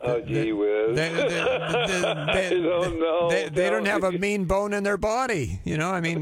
Oh, gee whiz. They don't know. They don't have a mean bone in their body. I mean.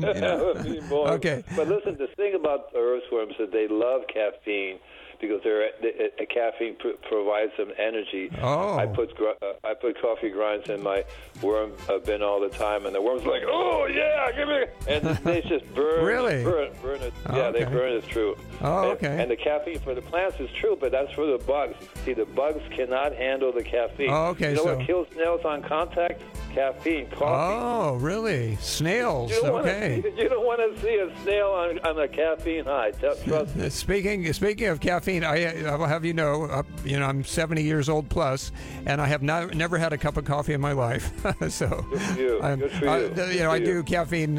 Okay. But listen, the thing about earthworms is that they love caffeine because caffeine provides them energy. Oh. I put coffee grinds in my worm bin all the time, and the worm's like, oh yeah, give me, and they just burn. Really? Burn it. Oh, yeah, okay. they burn it through. Oh, okay. And the caffeine for the plants is true, but that's for the bugs. See, the bugs cannot handle the caffeine. Oh, okay. You know what kills snails on contact? Caffeine, coffee. Oh, really? Snails. You don't want to see a snail on a caffeine high. Trust me. Speaking of caffeine, I will have you know, I'm 70 years old plus, and I have never had a cup of coffee in my life. So, good for you. Good for you. I do caffeine,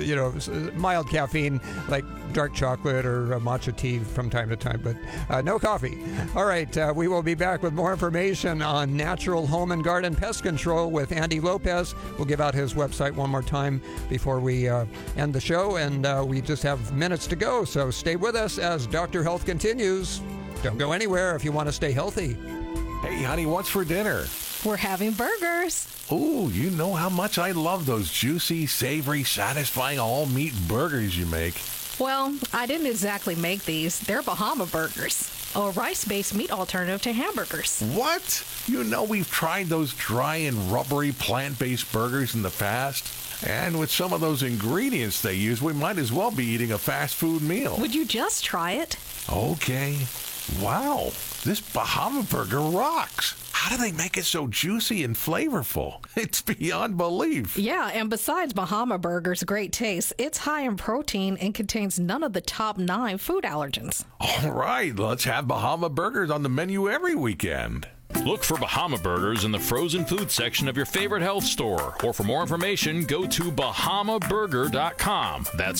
mild caffeine like dark chocolate or matcha tea from time to time, but no coffee. All right, we will be back with more information on natural home and garden pest control with Andy Lopez. We'll give out his website one more time before we end the show, and we just have minutes to go, so stay with us as Dr. Health continues. Don't go anywhere if you want to stay healthy. Hey, honey, what's for dinner? We're having burgers. Ooh, you know how much I love those juicy, savory, satisfying all-meat burgers you make. Well, I didn't exactly make these. They're Bahama burgers, a rice-based meat alternative to hamburgers. What? You know we've tried those dry and rubbery plant-based burgers in the past. And with some of those ingredients they use, we might as well be eating a fast food meal. Would you just try it? Okay. Wow, this Bahama burger rocks. How do they make it so juicy and flavorful? It's beyond belief. Yeah, and besides Bahama Burger's great taste, it's high in protein and contains none of the top 9 food allergens. All right, let's have Bahama Burgers on the menu every weekend. Look for Bahama Burgers in the frozen food section of your favorite health store. Or for more information, go to bahamaburger.com. That's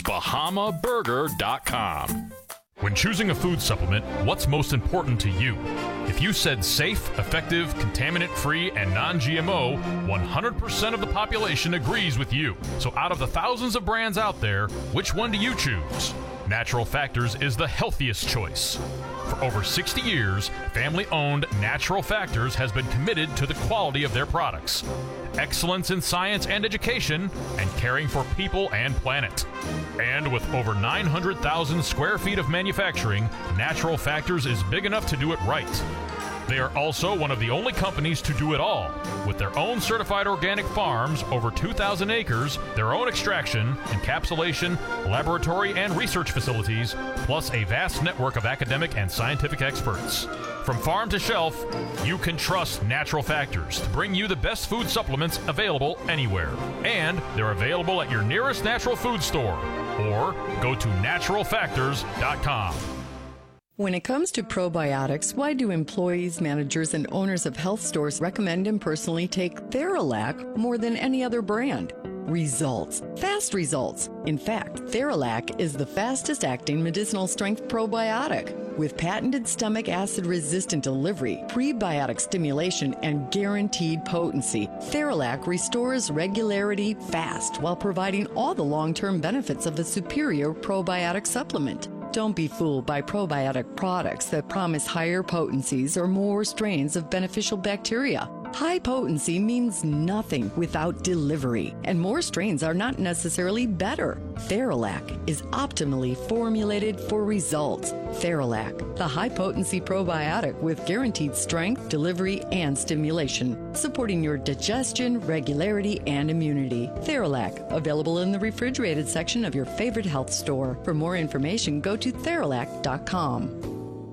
bahamaburger.com. When choosing a food supplement, what's most important to you? If you said safe, effective, contaminant-free, and non-GMO, 100% of the population agrees with you. So out of the thousands of brands out there, which one do you choose? Natural Factors is the healthiest choice. For over 60 years, family-owned Natural Factors has been committed to the quality of their products, excellence in science and education, and caring for people and planet. And with over 900,000 square feet of manufacturing, Natural Factors is big enough to do it right. They are also one of the only companies to do it all, with their own certified organic farms, over 2,000 acres, their own extraction, encapsulation, laboratory, and research facilities, plus a vast network of academic and scientific experts. From farm to shelf, you can trust Natural Factors to bring you the best food supplements available anywhere. And they're available at your nearest natural food store, or go to naturalfactors.com. When it comes to probiotics, why do employees, managers, and owners of health stores recommend and personally take Theralac more than any other brand? Results. Fast results. In fact, Theralac is the fastest acting medicinal strength probiotic. With patented stomach acid resistant delivery, prebiotic stimulation, and guaranteed potency, Theralac restores regularity fast while providing all the long-term benefits of a superior probiotic supplement. Don't be fooled by probiotic products that promise higher potencies or more strains of beneficial bacteria. High potency means nothing without delivery, and more strains are not necessarily better. Theralac is optimally formulated for results. Theralac, the high-potency probiotic with guaranteed strength, delivery, and stimulation, supporting your digestion, regularity, and immunity. Theralac, available in the refrigerated section of your favorite health store. For more information, go to Theralac.com.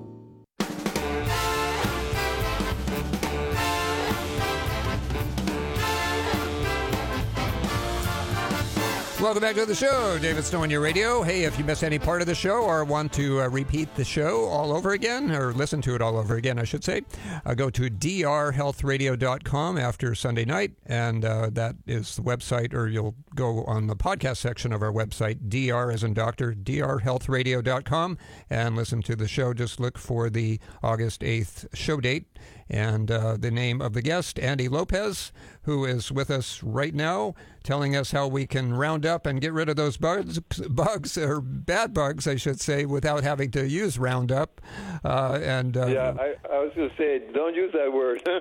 Welcome back to the show. David Snow on your radio. Hey, if you missed any part of the show or want to repeat the show all over again, or listen to it all over again, I should say, go to drhealthradio.com after Sunday night, and that is the website, or you'll go on the podcast section of our website, dr as in doctor, drhealthradio.com, and listen to the show. Just look for the August 8th show date, and the name of the guest, Andy Lopez, who is with us right now, telling us how we can round up and get rid of those bugs, or bad bugs, I should say, without having to use Roundup. I was going to say, don't use that word.